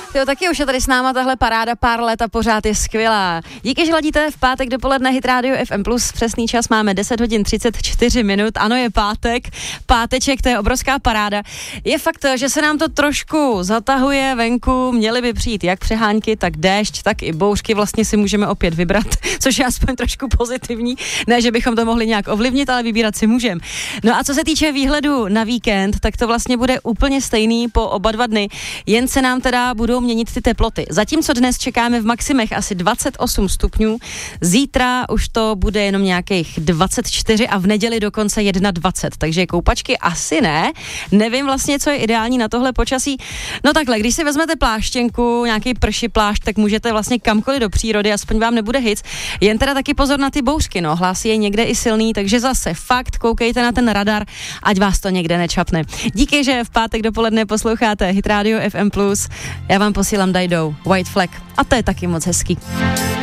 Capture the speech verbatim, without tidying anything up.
Jo, taky už je tady s náma tahle paráda pár let a pořád je skvělá. Díky, že ladíte v pátek dopoledne Hit Radio F M plus. Přesný čas máme deset hodin třicet čtyři minut. Ano, je pátek. Páteček, to je obrovská paráda. Je fakt, že se nám to trošku zatahuje venku. Měly by přijít jak přehánky, tak déšť, tak i bouřky. Vlastně si můžeme opět vybrat, což je aspoň trošku pozitivní. Ne, že bychom to mohli nějak ovlivnit, ale vybírat si můžeme. No a co se týče výhledu na víkend, tak to vlastně bude úplně stejný po oba dva dny. Jen se nám teda budou měnit ty teploty. Zatímco dnes čekáme v maximech asi dvacet osm stupňů, zítra už to bude jenom nějakých dvacet čtyři a v neděli dokonce dvacet jedna, takže koupačky asi ne. Nevím vlastně, co je ideální na tohle počasí. No takhle, když si vezmete pláštěnku, nějaký prší plášť, tak můžete vlastně kamkoliv do přírody, aspoň vám nebude hic. Jen teda taky pozor na ty bouřky, no, hlásí je někde i silný, takže zase fakt koukejte na ten radar, ať vás to někde nečapne. Díky, že v pátek dopoledne posloucháte Hit Radio F M plus. Já vám posílám Dido, White Flag a to je taky moc hezký.